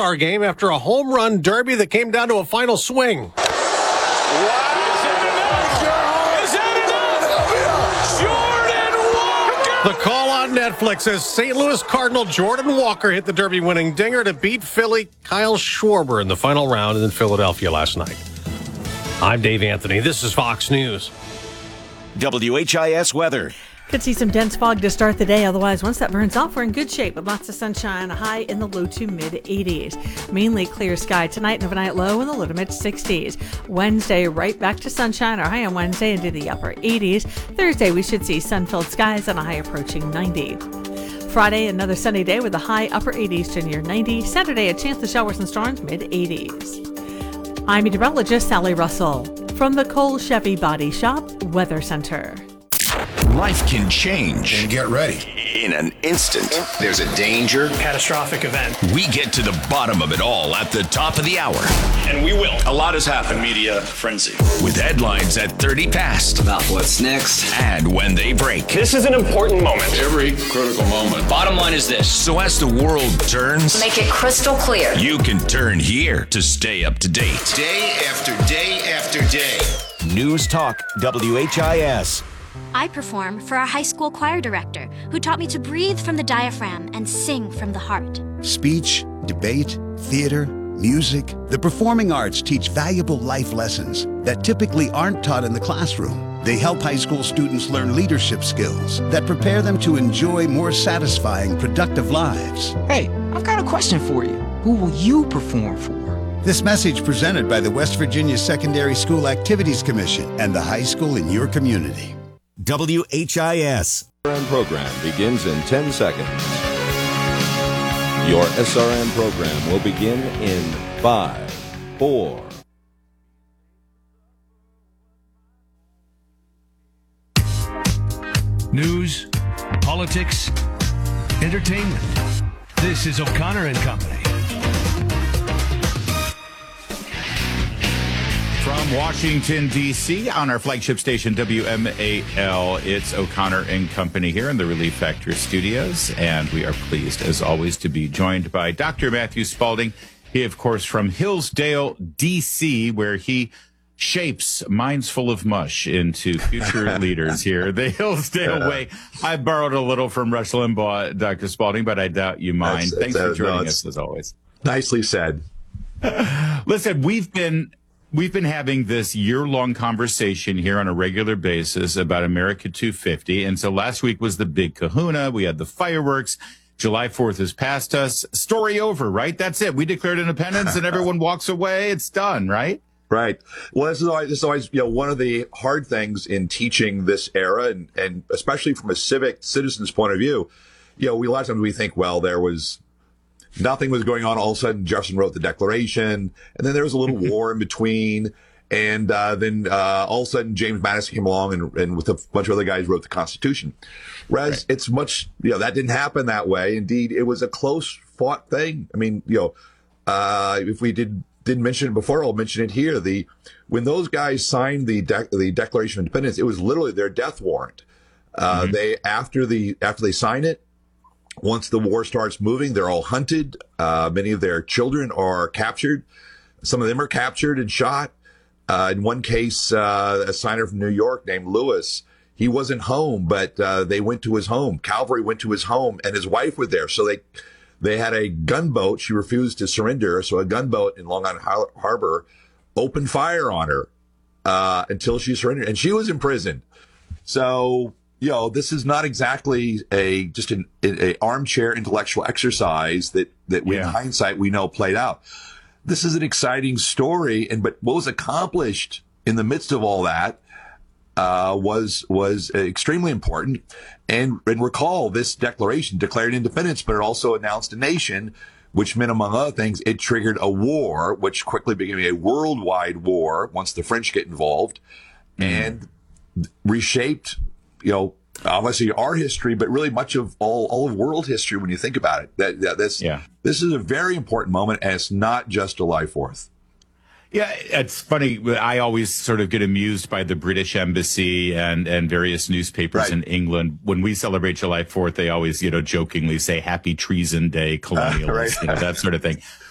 All-Star game after a home run derby that came down to a final swing. The call on Netflix says St. Louis Cardinal Jordan Walker hit the Derby-winning dinger to beat Philly Kyle Schwarber in the final round in Philadelphia last night. I'm Dave Anthony. This is Fox News. WHIS weather. Could see some dense fog to start the day. Otherwise, once that burns off, we're in good shape with lots of sunshine, a high in the low to mid 80s. Mainly clear sky tonight and overnight low in the low to mid 60s. Wednesday, right back to sunshine, our high on Wednesday into the upper 80s. Thursday, we should see sun-filled skies and a high approaching 90. Friday, another sunny day with a high upper 80s to near 90. Saturday, a chance of showers and storms mid 80s. I'm meteorologist Sally Russell from the Cole Chevy Body Shop Weather Center. Life can change. And get ready. In an instant, there's a danger. Catastrophic event. We get to the bottom of it all at the top of the hour. And we will. A lot has happened. Media frenzy. With headlines at 30 past. About what's next. And when they break. This is an important moment. Every critical moment. Bottom line is this. So as the world turns, make it crystal clear. You can turn here to stay up to date. Day after day after day. News Talk WHIS. I perform for our high school choir director, who taught me to breathe from the diaphragm and sing from the heart. Speech, debate, theater, music. The performing arts teach valuable life lessons that typically aren't taught in the classroom. They help high school students learn leadership skills that prepare them to enjoy more satisfying, productive lives. Hey, I've got a question for you. Who will you perform for? This message presented by the West Virginia Secondary School Activities Commission and the high school in your community. WHIS. SRN program begins in 10 seconds. Your SRN program will begin in 5, 4. News, politics, entertainment. This is O'Connor and Company. From Washington, D.C., on our flagship station, WMAL, it's O'Connor and Company here in the Relief Factor studios. And we are pleased, as always, to be joined by Dr. Matthew Spalding. He, of course, from Hillsdale, D.C., where he shapes minds full of mush into future leaders here. The Hillsdale way. I borrowed a little from Rush Limbaugh, Dr. Spalding, but I doubt you mind. Thanks for joining us, as always. Nicely said. Listen, we've been having this year-long conversation here on a regular basis about America 250. And so last week was the big kahuna. We had the fireworks. July 4th is past us. Story over, right? That's it. We declared independence and everyone walks away. It's done, right? Right. Well, this is always one of the hard things in teaching this era, and especially from a citizen's point of view. A lot of times we think, well, nothing was going on. All of a sudden, Jefferson wrote the Declaration, and then there was a little war in between. And then all of a sudden, James Madison came along and with a bunch of other guys wrote the Constitution. Whereas it's much, that didn't happen that way. Indeed, it was a close fought thing. I mean, if we didn't mention it before, I'll mention it here. When those guys signed the Declaration of Independence, it was literally their death warrant. After they sign it, once the war starts moving, they're all hunted. Many of their children are captured. Some of them are captured and shot. In one case, a signer from New York named Lewis, he wasn't home, but they went to his home. Cavalry went to his home, and his wife was there. So they had a gunboat. She refused to surrender. So a gunboat in Long Island Harbor opened fire on her until she surrendered, and she was imprisoned. So this is not exactly just an armchair intellectual exercise that in hindsight we know played out. This is an exciting story, but what was accomplished in the midst of all that was extremely important. And recall, this declaration declared independence, but it also announced a nation, which meant, among other things, it triggered a war, which quickly became a worldwide war once the French get involved, and reshaped obviously our history, but really much of all of world history when you think about it. This is a very important moment, and it's not just July 4th. Yeah, it's funny. I always sort of get amused by the British Embassy and various newspapers in England. When we celebrate July 4th, they always, jokingly say Happy Treason Day, colonialists, that sort of thing.